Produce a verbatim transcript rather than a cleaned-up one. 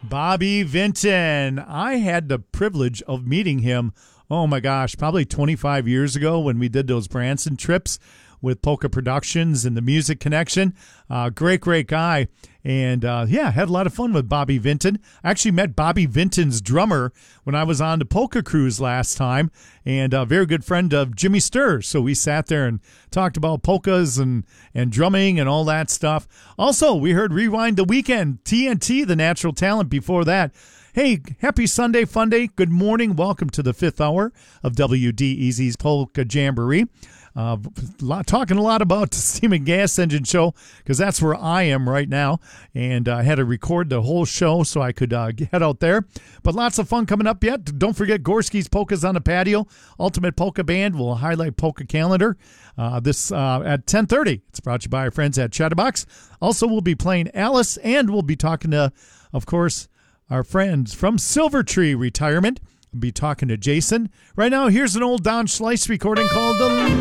Bobby Vinton. I had the privilege of meeting him, oh my gosh, probably twenty-five years ago when we did those Branson trips with Polka Productions and the Music Connection. Uh, great, great guy. And, uh, yeah, had a lot of fun with Bobby Vinton. I actually met Bobby Vinton's drummer when I was on the Polka Cruise last time, and a very good friend of Jimmy Sturr. So we sat there and talked about polkas and, and drumming and all that stuff. Also, we heard Rewind the Weekend, T N T, the Natural Talent before that. Hey, happy Sunday, fun day. Good morning. Welcome to the fifth hour of W D E Z's Polka Jamboree. Uh, lot, talking a lot about the Steam and Gas Engine Show because that's where I am right now. And I uh, had to record the whole show so I could uh, head out there. But lots of fun coming up yet. Don't forget Gorski's Polkas on the Patio. Ultimate Polka Band will highlight Polka Calendar uh, this uh, at ten thirty. It's brought to you by our friends at Chatterbox. Also, we'll be playing Alice, and we'll be talking to, of course, our friends from Silver Tree Retirement. We'll be talking to Jason. Right now, here's an old Don Schleiss recording called The